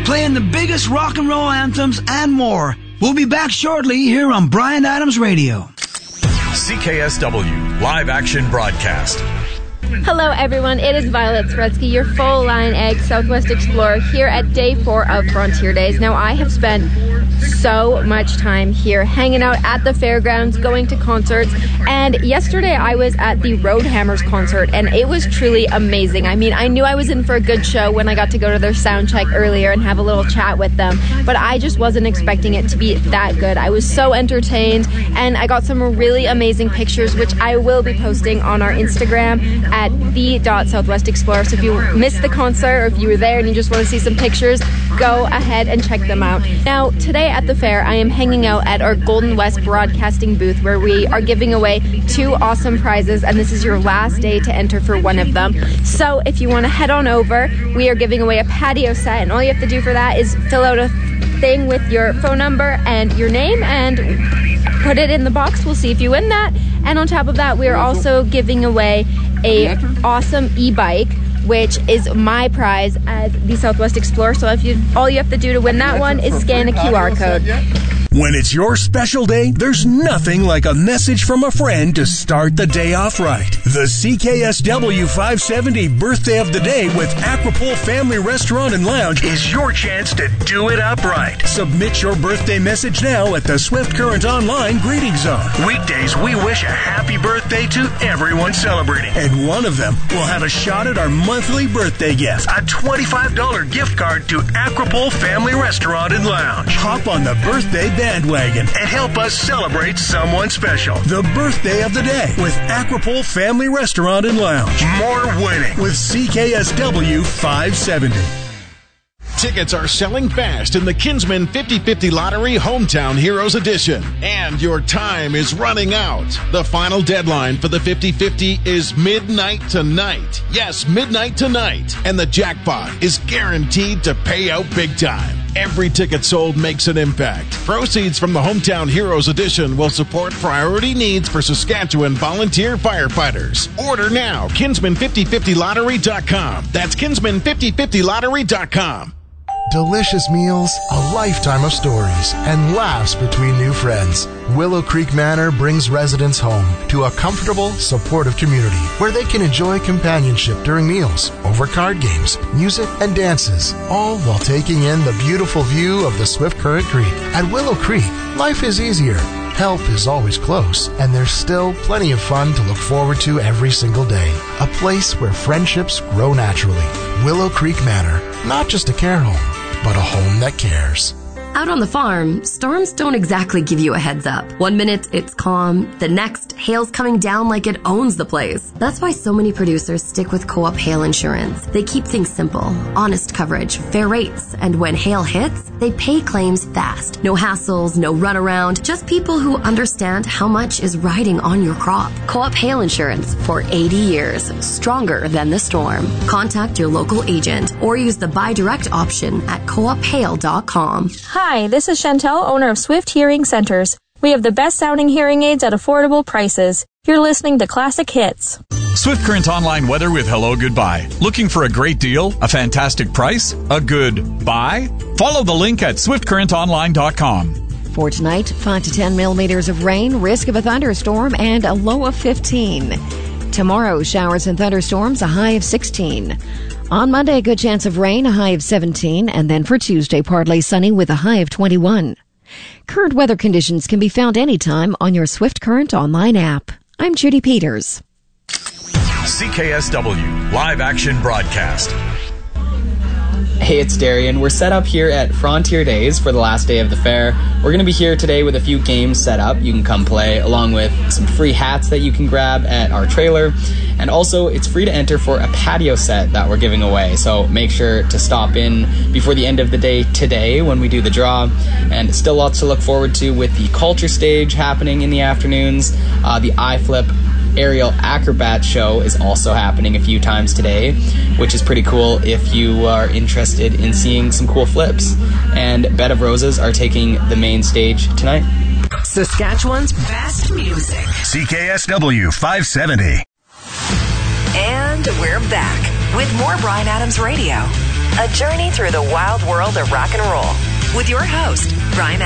playing the biggest rock and roll anthems and more. We'll be back shortly here on Bryan Adams Radio. CKSW Live Action Broadcast. Hello everyone, it is Violet Sretsky, your full-line egg Southwest Explorer here at Day 4 of Frontier Days. Now, I have spent so much time here hanging out at the fairgrounds, going to concerts, and yesterday I was at the Roadhammers concert, and it was truly amazing. I mean, I knew I was in for a good show when I got to go to their sound check earlier and have a little chat with them, but I just wasn't expecting it to be that good. I was so entertained, and I got some really amazing pictures, which I will be posting on our Instagram at the.southwestexplorer. So if you missed the concert or if you were there and you just want to see some pictures, go ahead and check them out. Now, today at the fair, I am hanging out at our Golden West Broadcasting booth where we are giving away 2 awesome prizes, and this is your last day to enter for one of them. So if you want to head on over, we are giving away a patio set, and all you have to do for that is fill out a thing with your phone number and your name and put it in the box. We'll see if you win that. And on top of that, we are also giving away a awesome e-bike, which is my prize as the Southwest Explorer. So all you have to do to win that one is scan a QR code. When it's your special day, there's nothing like a message from a friend to start the day off right. The CKSW 570 Birthday of the Day with Aquapole Family Restaurant and Lounge is your chance to do it up right. Submit your birthday message now at the Swift Current Online Greeting Zone. Weekdays, we wish a happy birthday to everyone celebrating. And one of them will have a shot at our monthly birthday gift, a $25 gift card to Aquapole Family Restaurant and Lounge. Hop on the birthday bandwagon and help us celebrate someone special. The Birthday of the Day with Aquapole Family Restaurant and Lounge. More winning with CKSW 570. Tickets are selling fast in the Kinsman 50/50 Lottery Hometown Heroes Edition. And your time is running out. The final deadline for the 50/50 is midnight tonight. Yes, midnight tonight. And the jackpot is guaranteed to pay out big time. Every ticket sold makes an impact. Proceeds from the Hometown Heroes Edition will support priority needs for Saskatchewan volunteer firefighters. Order now. Kinsman5050lottery.com. That's Kinsman5050lottery.com. Delicious meals, a lifetime of stories, and laughs between new friends. Willow Creek Manor brings residents home to a comfortable, supportive community where they can enjoy companionship during meals, over card games, music, and dances, all while taking in the beautiful view of the Swift Current Creek. At Willow Creek, life is easier. Help is always close, and there's still plenty of fun to look forward to every single day. A place where friendships grow naturally. Willow Creek Manor, not just a care home, but a home that cares. Out on the farm, storms don't exactly give you a heads up. One minute it's calm, the next hail's coming down like it owns the place. That's why so many producers stick with Co-op Hail Insurance. They keep things simple, honest coverage, fair rates, and when hail hits, they pay claims fast. No hassles, no runaround, just people who understand how much is riding on your crop. Co-op Hail Insurance for 80 years, stronger than the storm. Contact your local agent or use the buy direct option at coophail.com. Hi, this is Chantel, owner of Swift Hearing Centers. We have the best sounding hearing aids at affordable prices. You're listening to Classic Hits. Swift Current Online weather with Hello Goodbye. Looking for a great deal, a fantastic price, a good buy? Follow the link at swiftcurrentonline.com. For tonight, 5 to 10 millimeters of rain, risk of a thunderstorm, and a low of 15. Tomorrow, showers and thunderstorms, a high of 16. On Monday, a good chance of rain, a high of 17, and then for Tuesday, partly sunny with a high of 21. Current weather conditions can be found anytime on your Swift Current Online app. I'm Judy Peters. CKSW Live Action Broadcast. Hey, it's Darian. We're set up here at Frontier Days for the last day of the fair. We're going to be here today with a few games set up you can come play, along with some free hats that you can grab at our trailer. And also, it's free to enter for a patio set that we're giving away. So make sure to stop in before the end of the day today when we do the draw. And still lots to look forward to with the culture stage happening in the afternoons. The iFlip aerial acrobat show is also happening a few times today, which is pretty cool if you are interested in seeing some cool flips. And Bed of Roses are taking the main stage tonight. Saskatchewan's best music. CKSW 570. And we're back with more Bryan Adams Radio. A journey through the wild world of rock and roll with your host, Brian